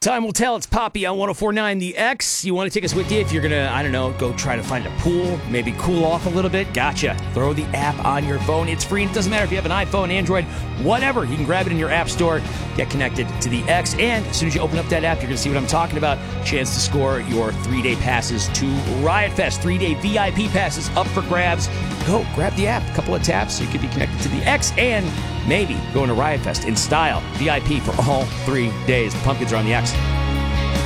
Time will tell. It's Poppy on 104.9 The X. You want to take us with you if you're going to, I don't know, go try to find a pool, maybe cool off a little bit? Gotcha. Throw the app on your phone. It's free. It doesn't matter if you have an iPhone, Android, whatever. You can grab it in your app store, get connected to The X, and as soon as you open up that app, you're going to see what I'm talking about. Chance to score your 3-day passes to Riot Fest. 3-day VIP passes up for grabs. Go, grab the app. A couple of taps so you could be connected to The X and maybe going to Riot Fest in style. VIP for all 3 days. The Pumpkins are on The X.